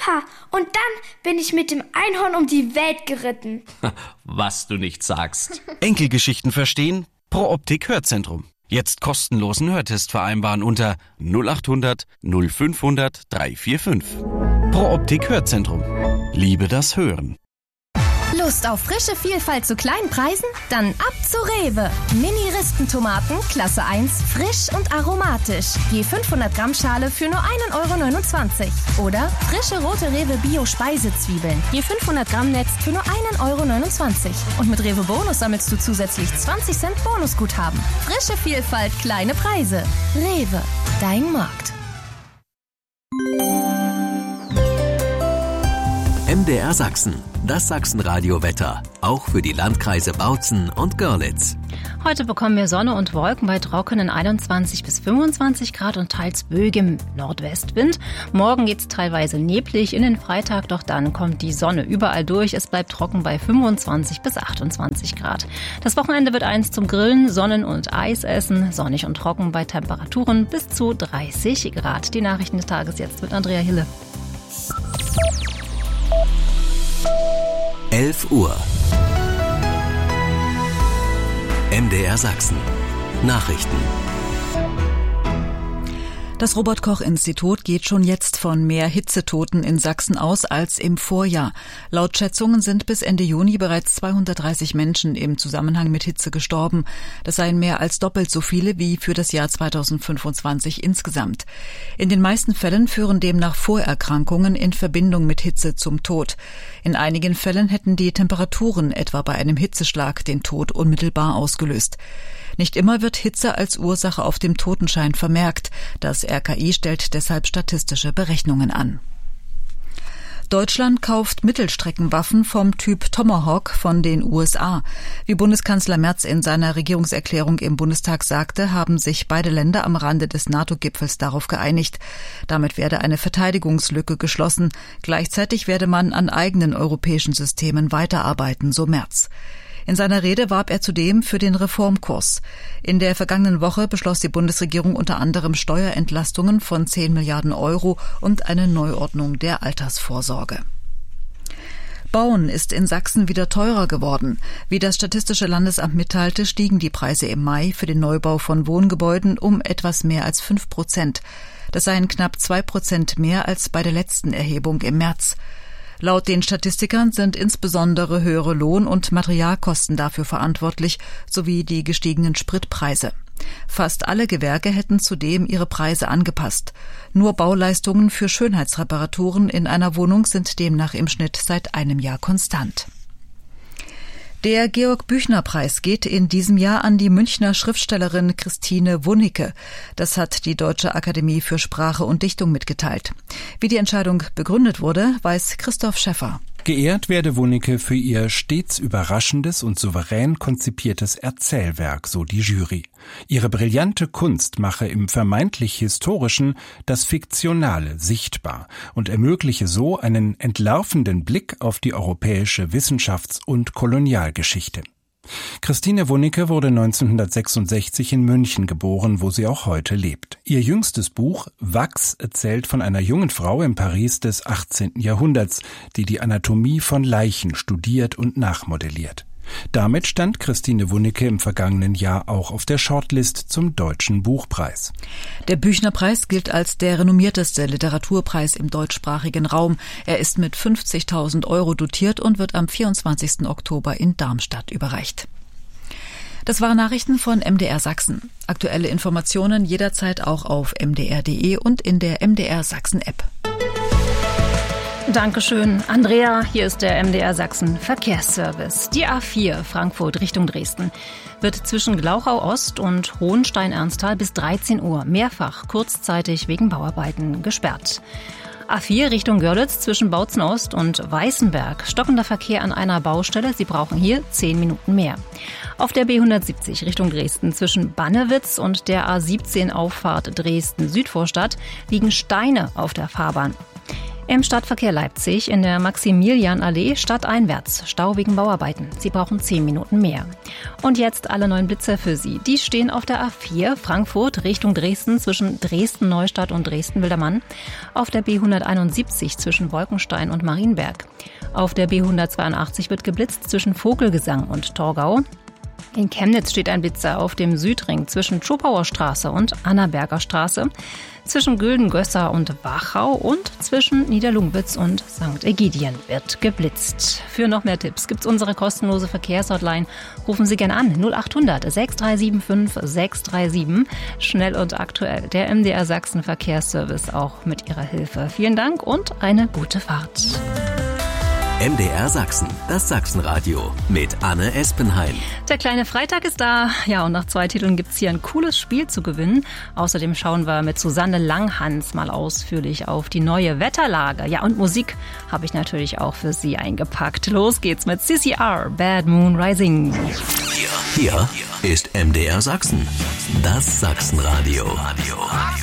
Opa, und dann bin ich mit dem Einhorn um die Welt geritten. Was du nicht sagst. Enkelgeschichten verstehen? Pro Optik Hörzentrum. Jetzt kostenlosen Hörtest vereinbaren unter 0800 0500 345. Pro Optik Hörzentrum. Liebe das Hören. Lust auf frische Vielfalt zu kleinen Preisen? Dann ab zu Rewe. Mini-Ristentomaten, Klasse 1, frisch und aromatisch. Je 500 Gramm Schale für nur 1,29 €. Oder frische rote Rewe Bio-Speisezwiebeln. Je 500 Gramm Netz für nur 1,29 €. Und mit Rewe Bonus sammelst du zusätzlich 20 Cent Bonusguthaben. Frische Vielfalt, kleine Preise. Rewe, dein Markt. MDR Sachsen, das Sachsenradio-Wetter, auch für die Landkreise Bautzen und Görlitz. Heute bekommen wir Sonne und Wolken bei trockenen 21 bis 25 Grad und teils böigem Nordwestwind. Morgen geht's teilweise neblig in den Freitag, doch dann kommt die Sonne überall durch. Es bleibt trocken bei 25 bis 28 Grad. Das Wochenende wird eins zum Grillen, Sonnen- und Eisessen, sonnig und trocken bei Temperaturen bis zu 30 Grad. Die Nachrichten des Tages jetzt mit Andrea Hille. 11 Uhr. MDR Sachsen. Nachrichten. Das Robert-Koch-Institut geht schon jetzt von mehr Hitzetoten in Sachsen aus als im Vorjahr. Laut Schätzungen sind bis Ende Juni bereits 230 Menschen im Zusammenhang mit Hitze gestorben. Das seien mehr als doppelt so viele wie für das Jahr 2025 insgesamt. In den meisten Fällen führen demnach Vorerkrankungen in Verbindung mit Hitze zum Tod. In einigen Fällen hätten die Temperaturen etwa bei einem Hitzeschlag den Tod unmittelbar ausgelöst. Nicht immer wird Hitze als Ursache auf dem Totenschein vermerkt. Das RKI stellt deshalb statistische Berechnungen an. Deutschland kauft Mittelstreckenwaffen vom Typ Tomahawk von den USA. Wie Bundeskanzler Merz in seiner Regierungserklärung im Bundestag sagte, haben sich beide Länder am Rande des NATO-Gipfels darauf geeinigt. Damit werde eine Verteidigungslücke geschlossen. Gleichzeitig werde man an eigenen europäischen Systemen weiterarbeiten, so Merz. In seiner Rede warb er zudem für den Reformkurs. In der vergangenen Woche beschloss die Bundesregierung unter anderem Steuerentlastungen von 10 Milliarden € und eine Neuordnung der Altersvorsorge. Bauen ist in Sachsen wieder teurer geworden. Wie das Statistische Landesamt mitteilte, stiegen die Preise im Mai für den Neubau von Wohngebäuden um etwas mehr als 5%. Das seien knapp 2% mehr als bei der letzten Erhebung im März. Laut den Statistikern sind insbesondere höhere Lohn- und Materialkosten dafür verantwortlich, sowie die gestiegenen Spritpreise. Fast alle Gewerke hätten zudem ihre Preise angepasst. Nur Bauleistungen für Schönheitsreparaturen in einer Wohnung sind demnach im Schnitt seit einem Jahr konstant. Der Georg-Büchner-Preis geht in diesem Jahr an die Münchner Schriftstellerin Christine Wunicke. Das hat die Deutsche Akademie für Sprache und Dichtung mitgeteilt. Wie die Entscheidung begründet wurde, weiß Christoph Schäffer. Geehrt werde Wunicke für ihr stets überraschendes und souverän konzipiertes Erzählwerk, so die Jury. Ihre brillante Kunst mache im vermeintlich Historischen das Fiktionale sichtbar und ermögliche so einen entlarvenden Blick auf die europäische Wissenschafts- und Kolonialgeschichte. Christine Wunicke wurde 1966 in München geboren, wo sie auch heute lebt. Ihr jüngstes Buch Wachs erzählt von einer jungen Frau im Paris des 18. Jahrhunderts, die die Anatomie von Leichen studiert und nachmodelliert. Damit stand Christine Wunicke im vergangenen Jahr auch auf der Shortlist zum Deutschen Buchpreis. Der Büchner-Preis gilt als der renommierteste Literaturpreis im deutschsprachigen Raum. Er ist mit 50.000 € dotiert und wird am 24. Oktober in Darmstadt überreicht. Das waren Nachrichten von MDR Sachsen. Aktuelle Informationen jederzeit auch auf mdr.de und in der MDR Sachsen-App. Dankeschön, Andrea. Hier ist der MDR Sachsen Verkehrsservice. Die A4 Frankfurt Richtung Dresden wird zwischen Glauchau Ost und Hohenstein-Ernsthal bis 13 Uhr mehrfach kurzzeitig wegen Bauarbeiten gesperrt. A4 Richtung Görlitz zwischen Bautzen Ost und Weißenberg. Stockender Verkehr an einer Baustelle. Sie brauchen hier 10 Minuten mehr. Auf der B170 Richtung Dresden zwischen Bannewitz und der A17 Auffahrt Dresden-Südvorstadt liegen Steine auf der Fahrbahn. Im Stadtverkehr Leipzig in der Maximilianallee stadteinwärts. Stau wegen Bauarbeiten. Sie brauchen 10 Minuten mehr. Und jetzt alle neuen Blitzer für Sie. Die stehen auf der A4 Frankfurt Richtung Dresden zwischen Dresden-Neustadt und Dresden-Wildermann. Auf der B171 zwischen Wolkenstein und Marienberg. Auf der B182 wird geblitzt zwischen Vogelgesang und Torgau. In Chemnitz steht ein Blitzer auf dem Südring zwischen Schopauer Straße und Annaberger Straße, zwischen Gülden-Gösser und Wachau und zwischen Niederlungwitz und St. Ägidien wird geblitzt. Für noch mehr Tipps gibt's unsere kostenlose Verkehrshotline. Rufen Sie gerne an 0800 6375 637. Schnell und aktuell. Der MDR Sachsen Verkehrsservice auch mit Ihrer Hilfe. Vielen Dank und eine gute Fahrt. MDR Sachsen, das Sachsenradio mit Anne Espenheim. Der kleine Freitag ist da. Ja, und nach 2 Titeln gibt's hier ein cooles Spiel zu gewinnen. Außerdem schauen wir mit Susanne Langhans mal ausführlich auf die neue Wetterlage. Ja, und Musik habe ich natürlich auch für Sie eingepackt. Los geht's mit CCR, Bad Moon Rising. Hier ist MDR Sachsen, das Sachsenradio.